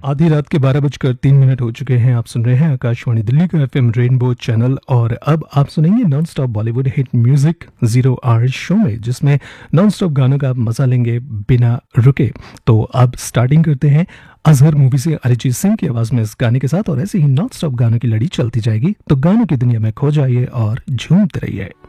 आधी रात के 12:03 हो चुके हैं। आप सुन रहे हैं आकाशवाणी दिल्ली का एफएम रेनबो चैनल और अब आप सुनेंगे non stop Bollywood hit music 0 our show में, जिसमें नॉन स्टॉप गानों का आप मजा लेंगे बिना रुके। तो अब स्टार्टिंग करते हैं अजहर मूवी से अरिजीत सिंह की आवाज में इस गाने के साथ, और ऐसे ही नॉन स्टॉप गानों की लड़ी चलती जाएगी। तो गानों की दुनिया में खो जाइए और झूमते रहिए।